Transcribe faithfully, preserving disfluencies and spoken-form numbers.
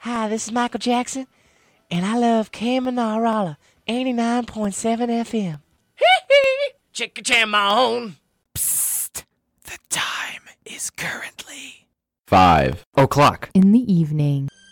Hi, this is Michael Jackson, and I love Kamanarala, eighty-nine point seven F M. Chickachamon. Psst. The time is currently Five o'clock in the evening.